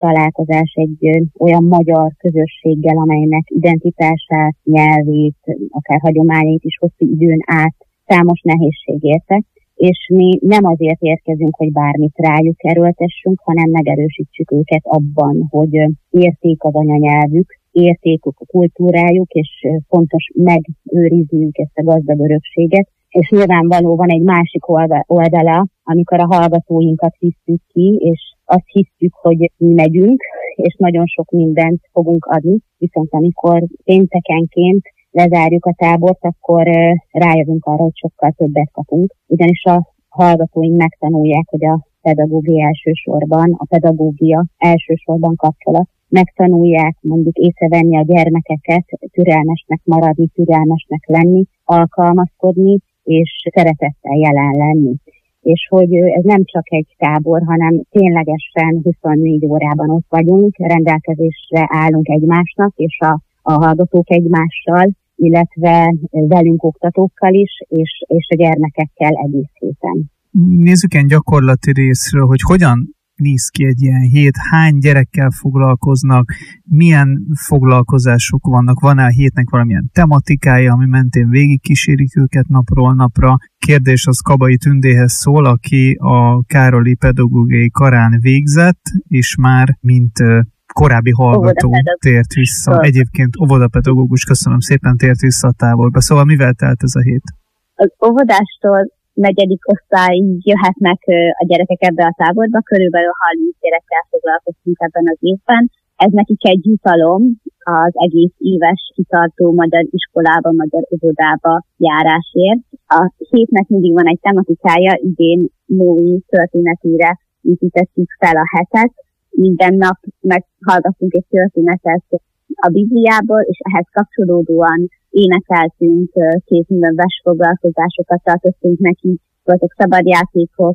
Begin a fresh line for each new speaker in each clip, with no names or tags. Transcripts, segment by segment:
találkozás egy olyan magyar közösséggel, amelynek identitását, nyelvét, akár hagyományait is hosszú időn át számos nehézség érte, és mi nem azért érkezünk, hogy bármit rájuk erőltessünk, hanem megerősítsük őket abban, hogy érték az anyanyelvük, érték a kultúrájuk, és fontos megőrizniük ezt a gazdag örökséget. És nyilvánvaló van egy másik oldala, amikor a hallgatóinkat hisszük ki, és azt hiszük, hogy mi megyünk, és nagyon sok mindent fogunk adni, viszont amikor péntekenként lezárjuk a tábort, akkor rájövünk arra, hogy sokkal többet kapunk, ugyanis a hallgatóink megtanulják, hogy a pedagógia elsősorban kapcsolat. Megtanulják mondjuk észrevenni a gyermekeket, türelmesnek maradni, türelmesnek lenni, alkalmazkodni, és szeretettel jelen lenni. És hogy ez nem csak egy tábor, hanem ténylegesen 24 órában ott vagyunk, rendelkezésre állunk egymásnak, és a hallgatók egymással, illetve velünk oktatókkal is, és a gyermekekkel egész héten.
Nézzük egy gyakorlati részről, hogy hogyan néz ki egy ilyen hét, hány gyerekkel foglalkoznak, milyen foglalkozások vannak, van-e a hétnek valamilyen tematikája, ami mentén végigkísérik őket napról napra. Kérdés az Kabai Tündéhez szól, aki a Károli Pedagógiai Karán végzett, és már mint korábbi hallgató tért vissza. Egyébként óvodapedagógus, köszönöm szépen, tért vissza a táborba. Szóval mivel telt ez a hét?
Az óvodástól 4. osztályig jöhetnek a gyerekek ebbe a táborba, körülbelül 30 gyerekkel foglalkoztunk ebben az évben. Ez nekik egy jutalom az egész éves kitartó magyar iskolába, magyar óvodába járásért. A hétnek mindig van egy tematikája, idén Mói történetére építettük fel a hetet. Minden nap meghallgattunk egy történetet a Bibliából, és ehhez kapcsolódóan énekeltünk, kézműves foglalkozásokat tartottunk neki, voltak szabadjátékok,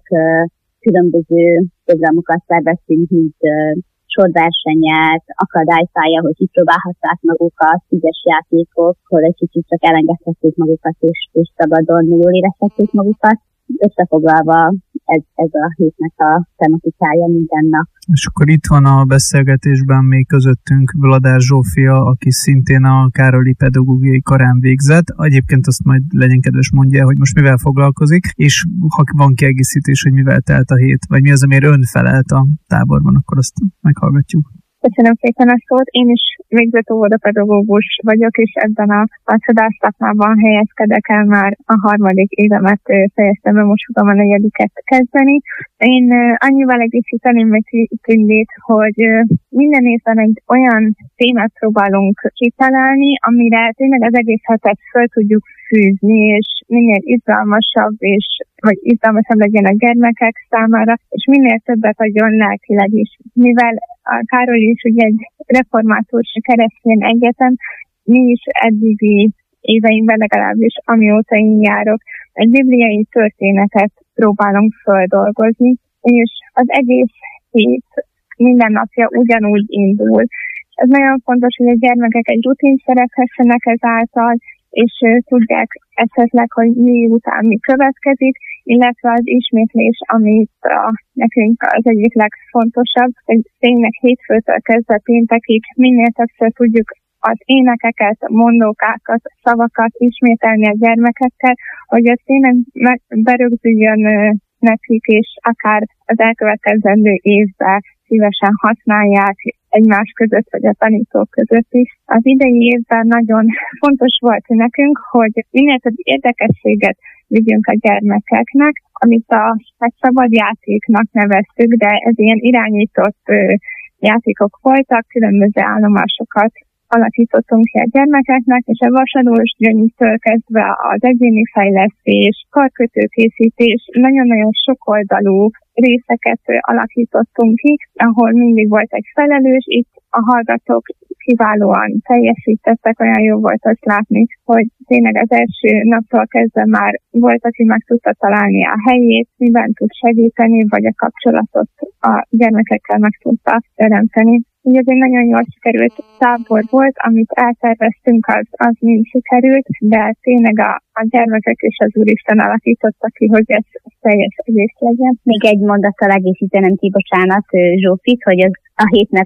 különböző programokat szerveztünk, mint sorversenyek, akadálypálya, hogy kipróbálhatták magukat, ügyes játékok, hogy egy kicsit csak elengedhették magukat, és szabadon jól érezhették magukat. Összefoglalva ez a hétnek a tematikája minden nap.
És akkor itt van a beszélgetésben még közöttünk Vladár Zsófia, aki szintén a Károli Pedagógiai Karán végzett. Egyébként azt majd legyen kedves mondja, hogy most mivel foglalkozik, és ha van kiegészítés, hogy mivel telt a hét, vagy mi az, amiért ön felelt a táborban, akkor azt meghallgatjuk.
Köszönöm szépen a szót. Én is végzett óvodapedagógus vagyok, és ebben a csodás szakmában helyezkedek el, már a 3. évemet fejeztem be, most fogom a 4. kezdeni. Én annyival egészíteném meg Tündét, hogy minden évben egy olyan témát próbálunk kitalálni, amire tényleg az egész hetet föl tudjuk fűzni, és minél izgalmasabb, vagy izgalmasabb legyen a gyermekek számára, és minél többet adjon lelkileg is. Mivel a Károly is ugye egy református keresztény egyetem, mi is eddigi éveinkben, legalábbis amióta én járok, egy bibliai történetet próbálunk földolgozni, és az egész hét minden napja ugyanúgy indul. Ez nagyon fontos, hogy a gyermekek egy rutint szerezhessenek ezáltal, és tudják esetleg, hogy mi után mi következik, illetve az ismétlés, amit nekünk az egyik legfontosabb, hogy tényleg hétfőtől kezdve péntekig minél többször tudjuk az énekeket, mondókákat, szavakat ismételni a gyermekekkel, hogy ez tényleg berögzüljön nekik, és akár az elkövetkezendő évben szívesen használják egymás között, vagy a tanítók között is. Az idei évben nagyon fontos volt nekünk, hogy minél több érdekességet vigyünk a gyermekeknek, amit a szabad játéknak neveztük, de ez ilyen irányított játékok voltak, különböző állomásokat alakítottunk ki a gyermekeknek, és a vasadós gyöngytől kezdve az egyéni fejlesztés, karkötőkészítés, nagyon-nagyon sokoldalú részeket alakítottunk ki, ahol mindig volt egy felelős, itt a hallgatók kiválóan teljesítettek, olyan jó volt azt látni, hogy tényleg az első naptól kezdve már volt, aki meg tudta találni a helyét, miben tud segíteni, vagy a kapcsolatot a gyermekekkel meg tudta teremteni. Ugye ez egy nagyon jól sikerült tábor volt, amit elterveztünk, az mind sikerült, de tényleg a gyermekek és az Úristen alakította ki, hogy ez teljes egész legyen.
Még egy mondattal egészítenem ki, bocsánat, Zsófit, hogy a hétnek